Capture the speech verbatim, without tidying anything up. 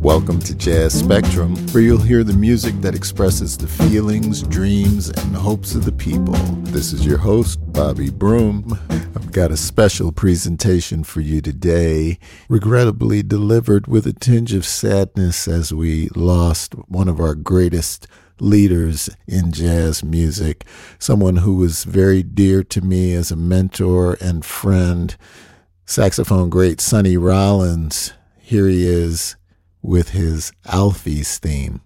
Welcome to Jazz Spectrum, where you'll hear the music that expresses the feelings, dreams, and hopes of the people. This is your host, Bobby Broom. I've got a special presentation for you today, regrettably delivered with a tinge of sadness as we lost one of our greatest leaders in jazz music, someone who was very dear to me as a mentor and friend, saxophone great Sonny Rollins. Here he is with his Alfie's theme.